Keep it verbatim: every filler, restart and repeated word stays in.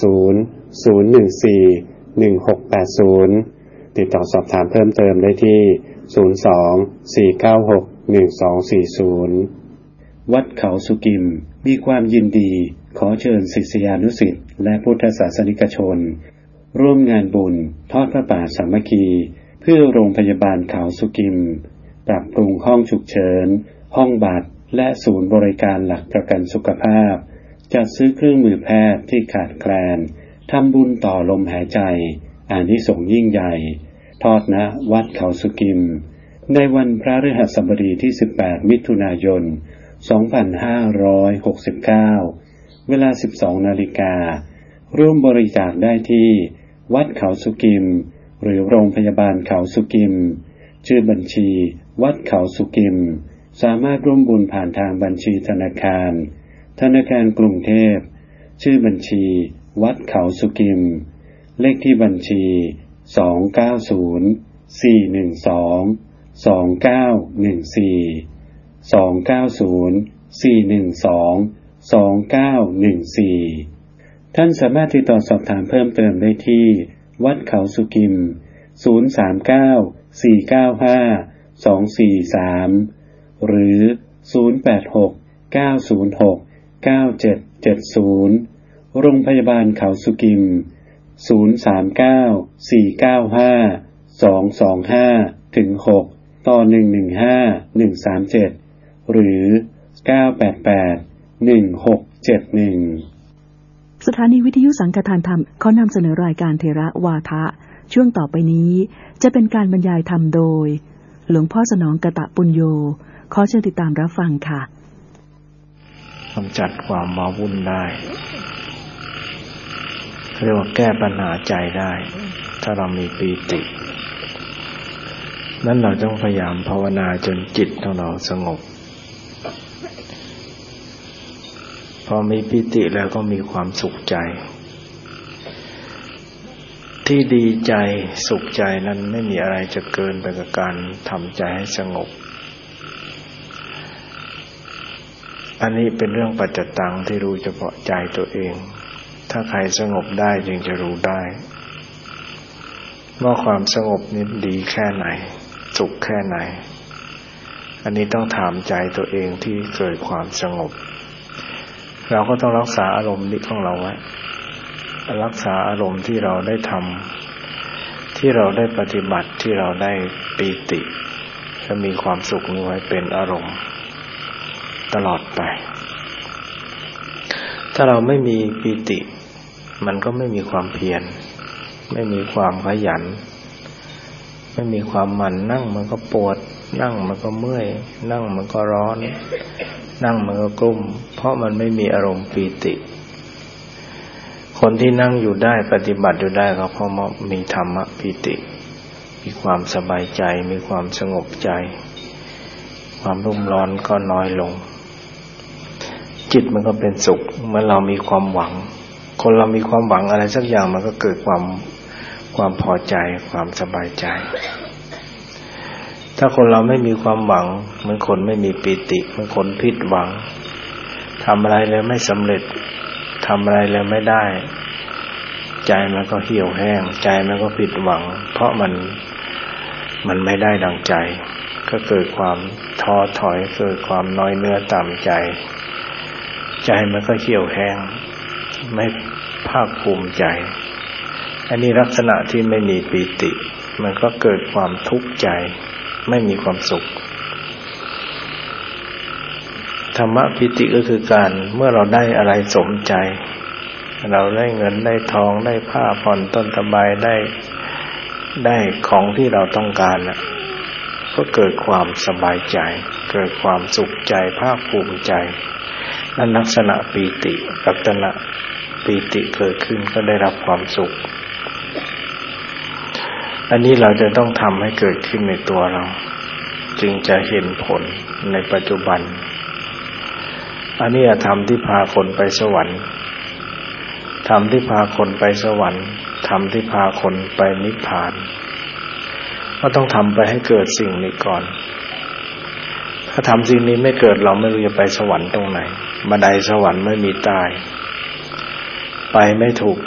ศูนย์ ศูนย์ หนึ่ง สี่ หนึ่ง หก แปด ศูนย์ติดต่อสอบถามเพิ่มเติมได้ที่ศูนย์ สอง สี่ เก้า หก หนึ่ง สอง สี่ ศูนย์วัดเขาสุกิมมีความยินดีขอเชิญศิษยานุศิษย์และพุทธศาสนิกชนร่วมงานบุญทอดพระป่าสามัคคีเพื่อโรงพยาบาลเขาสุกิมปรับปรุงห้องฉุกเฉินห้องบัตรและศูนย์บริการหลักประกันสุขภาพจัดซื้อเครื่องมือแพทย์ที่ขาดแคลนทำบุญต่อลมหายใจอานิสงส์ยิ่งใหญ่ทอดณวัดเขาสุกิมในวันพฤหัสบดีที่สิบแปดมิถุนายนสองพันห้าร้อยหกสิบเก้าเวลา สิบสองนาฬิการ่วมบริจาคได้ที่วัดเขาสุกิมหรือโรงพยาบาลเขาสุกิมชื่อบัญชีวัดเขาสุกิมสามารถร่วมบุญผ่านทางบัญชีธนาคารธนาคารกรุงเทพชื่อบัญชีวัดเขาสุกิมเลขที่บัญชีสอง เก้า ศูนย์ สี่ หนึ่ง สอง สอง เก้า หนึ่ง สี่ สอง เก้า ศูนย์ สี่ หนึ่ง สอง สอง เก้า หนึ่ง สี่ท่านสามารถติดต่อสอบถามเพิ่มเติมได้ที่วัดเขาสุกิมศูนย์ สาม เก้า สี่ เก้า ห้า สอง สี่ สามหรือศูนย์ แปด หก เก้า ศูนย์ หก เก้า เจ็ด เจ็ด ศูนย์โรงพยาบาลเขาสุกิมศูนย์ สาม เก้า สี่ เก้า ห้า สอง สอง ห้า ถึง หกต่อหนึ่ง หนึ่ง ห้า หนึ่ง สาม เจ็ดหรือเก้า แปด แปด หนึ่ง หก เจ็ด หนึ่งสถานีวิทยุสังฆทานธรรมขอนำเสนอรายการเทระวาทะช่วงต่อไปนี้จะเป็นการบรรยายธรรมโดยหลวงพ่อสนองกตปุญโญขอเชิญติดตามรับฟังค่ะกำจัดความว้าวุ่นได้เรียกว่าแก้ปัญหาใจได้ถ้าเรามีปีตินั้นเราต้องพยายามภาวนาจนจิตของเราสงบพอมีปีติแล้วก็มีความสุขใจที่ดีใจสุขใจนั้นไม่มีอะไรจะเกินไปกับการทำใจให้สงบอันนี้เป็นเรื่องปัจจตังที่รู้เฉพาะใจตัวเองถ้าใครสงบได้จึงจะรู้ได้ว่าความสงบนี้ดีแค่ไหนสุขแค่ไหนอันนี้ต้องถามใจตัวเองที่เกิดความสงบเราก็ต้องรักษาอารมณ์นี้ของเราไว้รักษาอารมณ์ที่เราได้ทำที่เราได้ปฏิบัติที่เราได้ปีติจะมีความสุขนี้ไว้เป็นอารมณ์ตลอดไปถ้าเราไม่มีปีติมันก็ไม่มีความเพียรไม่มีความขยันไม่มีความหมั่นนั่งมันก็ปวดนั่งมันก็เมื่อยนั่งมันก็ร้อนนั่งมันก็กลุ้มเพราะมันไม่มีอารมณ์ปีติคนที่นั่งอยู่ได้ปฏิบัติอยู่ได้ก็เพราะมีธรรมะปีติมีความสบายใจมีความสงบใจความรุ่มร้อนก็น้อยลงจิตมันก็เป็นสุขเมื่อเรามีความหวังคนเรามีความหวังอะไรสักอย่างมันก็เกิดความความพอใจความสบายใจถ้าคนเราไม่มีความหวังเหมือนคนไม่มีปีติเหมือนคนผิดหวังทำอะไรแล้วไม่สำเร็จทำอะไรแล้วไม่ได้ใจมันก็เหี่ยวแห้งใจมันก็ผิดหวังเพราะมันมันไม่ได้ดังใจก็เกิดความท้อถอยเกิดความน้อยเนื้อต่ำใจใจมันก็เหี่ยวแห้งไม่ภาคภูมิใจอันนี้ลักษณะที่ไม่มีปีติมันก็เกิดความทุกข์ใจไม่มีความสุขธรรมะปิติก็คือการเมื่อเราได้อะไรสมใจเราได้เงินได้ทองได้ผ้าผ่อนต้นสบายได้ได้ของที่เราต้องการน่ะก็เกิดความสบายใจเกิดความสุขใจภาคภูมิใจนั่นลักษณะปีติลักษณะปีติเกิดขึ้นก็ได้รับความสุขอันนี้เราจะต้องทำให้เกิดขึ้นในตัวเราจึงจะเห็นผลในปัจจุบันอันนี้ธรรมที่พาคนไปสวรรค์ธรรมที่พาคนไปสวรรค์ธรรมที่พาคนไปนิพพานก็ต้องทำไปให้เกิดสิ่งนี้ก่อนถ้าทำสิ่งนี้ไม่เกิดเราไม่รู้จะไปสวรรค์ตรงไหนบันไดสวรรค์ไม่มีตายไปไม่ถูก